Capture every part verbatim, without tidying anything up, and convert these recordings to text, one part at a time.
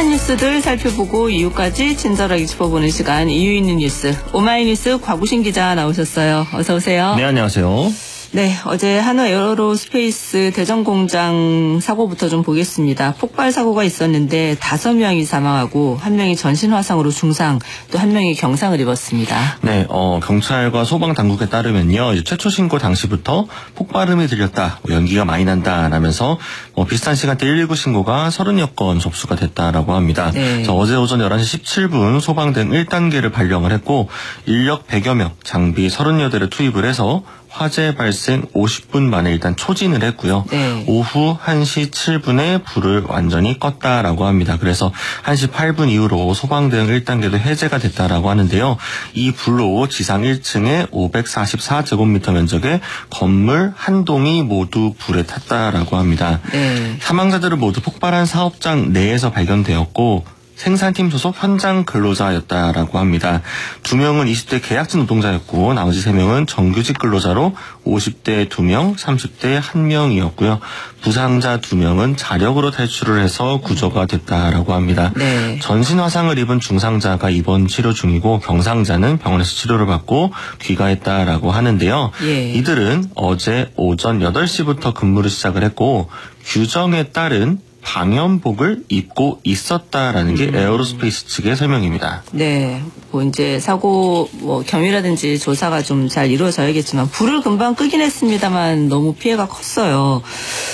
핫한 뉴스들 살펴보고 이유까지 친절하게 짚어보는 시간, 이유 있는 뉴스. 오마이뉴스 곽우신 기자 나오셨어요. 어서 오세요. 네, 안녕하세요. 네, 어제 한화 에어로스페이스 대전 공장 사고부터 좀 보겠습니다. 폭발 사고가 있었는데 다섯 명이 사망하고 한 명이 전신 화상으로 중상, 또 한 명이 경상을 입었습니다. 네, 어, 경찰과 소방 당국에 따르면요, 이제 최초 신고 당시부터 폭발음이 들렸다, 뭐 연기가 많이 난다라면서 뭐 비슷한 시간대 일일구 신고가 서른여 건 접수가 됐다라고 합니다. 네. 그래서 어제 오전 열한 시 십칠 분 소방등 일 단계를 발령을 했고 인력 백여 명, 장비 서른여 대를 투입을 해서 화재 발생 오십 분 만에 일단 초진을 했고요. 네. 오후 한 시 칠 분에 불을 완전히 껐다라고 합니다. 그래서 한 시 팔 분 이후로 소방대응 일 단계도 해제가 됐다라고 하는데요. 이 불로 지상 일 층에 오백사십사 제곱미터 면적의 건물 한 동이 모두 불에 탔다라고 합니다. 네. 사망자들은 모두 폭발한 사업장 내에서 발견되었고 생산팀 소속 현장 근로자였다라고 합니다. 두 명은 이십 대 계약직 노동자였고 나머지 세 명은 정규직 근로자로 오십 대 두 명, 삼십 대 한 명이었고요. 부상자 두 명은 자력으로 탈출을 해서 구조가 됐다라고 합니다. 네. 전신 화상을 입은 중상자가 입원 치료 중이고 경상자는 병원에서 치료를 받고 귀가했다라고 하는데요. 예. 이들은 어제 오전 여덟 시부터 근무를 시작을 했고 규정에 따른 방염복을 입고 있었다라는 게 음. 에어로스페이스 측의 설명입니다. 네, 뭐 이제 사고 뭐 경위라든지 조사가 좀 잘 이루어져야겠지만 불을 금방 끄긴 했습니다만 너무 피해가 컸어요.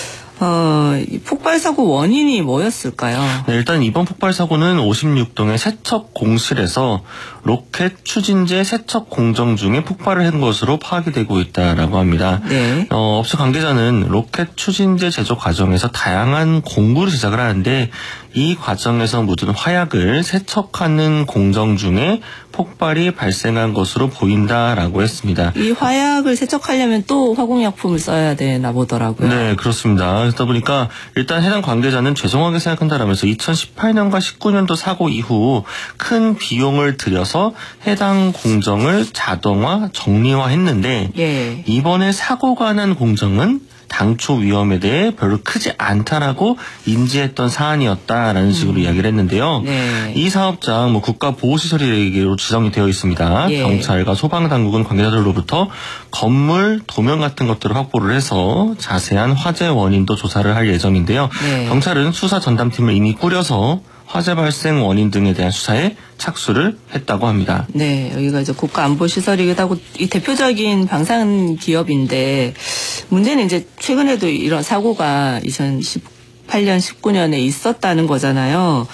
어, 이 폭발 사고 원인이 뭐였을까요? 네, 일단 이번 폭발 사고는 오십육 동의 세척 공실에서 로켓 추진제 세척 공정 중에 폭발을 한 것으로 파악이 되고 있다라고 합니다. 네. 어, 업체 관계자는 로켓 추진제 제조 과정에서 다양한 공구를 제작을 하는데 이 과정에서 묻은 화약을 세척하는 공정 중에 폭발이 발생한 것으로 보인다라고 했습니다. 이 화약을 세척하려면 또 화공약품을 써야 되나 보더라고요. 네, 그렇습니다. 그러다 보니까 일단 해당 관계자는 죄송하게 생각한다라면서 이천십팔 년과 십구 년도 사고 이후 큰 비용을 들여서 해당 공정을 자동화, 정리화했는데 예. 이번에 사고가 난 공정은 당초 위험에 대해 별로 크지 않다라고 인지했던 사안이었다라는 식으로 음. 이야기를 했는데요. 네. 이 사업장 뭐 국가보호시설이로 지정이 되어 있습니다. 예. 경찰과 소방당국은 관계자들로부터 건물, 도면 같은 것들을 확보를 해서 자세한 화재 원인도 조사를 할 예정인데요. 네. 경찰은 수사 전담팀을 이미 꾸려서 화재 발생 원인 등에 대한 수사에 착수를 했다고 합니다. 네, 여기가 이제 국가안보시설이기도 하고 이 대표적인 방산 기업인데 문제는 이제 최근에도 이런 사고가 이천십팔 년, 십구 년에 있었다는 거잖아요.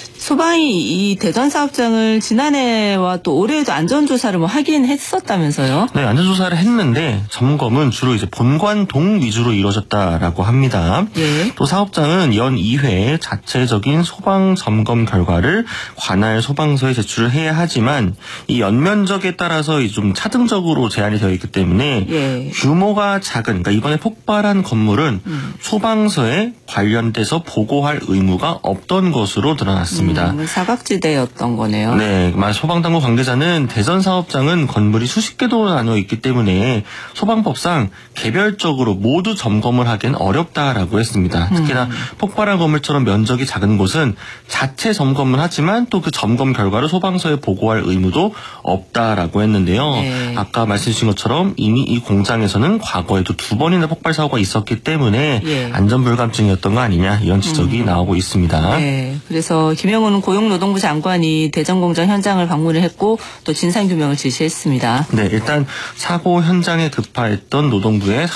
소방이 이 대전 사업장을 지난해와 또 올해에도 안전조사를 뭐 하긴 했었다면서요? 네, 안전조사를 했는데 점검은 주로 이제 본관동 위주로 이루어졌다라고 합니다. 예. 또 사업장은 연 이 회 자체적인 소방 점검 결과를 관할 소방서에 제출을 해야 하지만 이 연면적에 따라서 좀 차등적으로 제한이 되어 있기 때문에 예. 규모가 작은, 그러니까 이번에 폭발한 건물은 음. 소방서에 관련돼서 보고할 의무가 없던 것으로 드러났습니다. 음, 사각지대였던 거네요. 네, 소방당국 관계자는 대전 사업장은 건물이 수십 개도 나눠 있기 때문에 소방법상 개별적으로 모두 점검을 하기엔 어렵다라고 했습니다. 특히나 음. 폭발한 건물처럼 면적이 작은 곳은 자체 점검을 하지만 또 그 점검 결과를 소방서에 보고할 의무도 없다라고 했는데요. 네. 아까 말씀 주신 것처럼 이미 이 공장에서는 과거에도 두 번이나 폭발 사고가 있었기 때문에 예. 안전불감증이었던 거 아니냐 이런 지적이 음. 나오고 있습니다. 네, 그래서 김영훈 고용노동부 장관이 대전 공장 현장을 방문을 했고 또 진상규명을 지시했습니다. 네, 일단 사고 현장에 급파했던 노동부의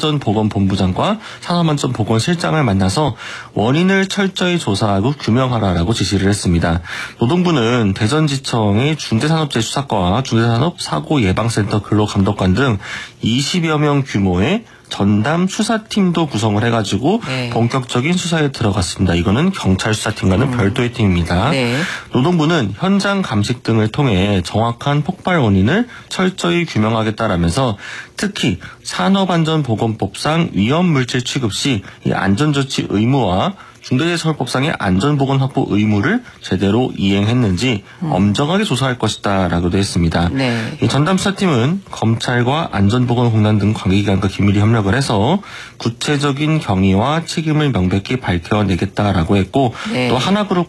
산업안전보건본부장과 산업안전보건실장을 만나서 원인을 철저히 조사하고 규명하라라고 지시를 했습니다. 노동부는 대전지청의 중대산업재해수사과와 중대산업사고예방센터 근로감독관 등 이십여 명 규모의 전담 수사팀도 구성을 해가지고 네. 본격적인 수사에 들어갔습니다. 이거는 경찰 수사팀과는 음. 별도의 팀입니다. 네. 노동부는 현장 감식 등을 통해 정확한 폭발 원인을 철저히 규명하겠다라면서 특히 산업안전보건법상 위험물질 취급 시 이 안전조치 의무와 중대재해처벌법상의 안전보건 확보 의무를 제대로 이행했는지 음. 엄정하게 조사할 것이다 라고도 했습니다. 네. 이 전담수사팀은 검찰과 안전보건공단 등 관계기관과 긴밀히 협력을 해서 구체적인 경위와 책임을 명백히 밝혀내겠다라고 했고 네. 또 하나그룹